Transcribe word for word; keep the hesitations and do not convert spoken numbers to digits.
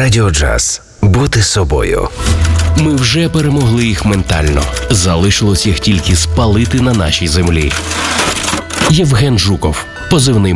Радіо Джаз. Бути собою. Ми вже перемогли їх ментально. Залишилось їх тільки спалити на нашій землі. Євген Жуков. Позивний